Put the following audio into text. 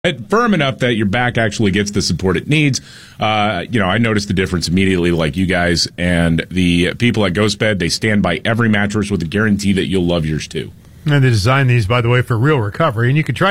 firm enough that your back actually gets the support it needs. I noticed the difference immediately, like you guys. And the people at GhostBed, they stand by every mattress with a guarantee that you'll love yours too. And they designed these, by the way, for real recovery. And you can try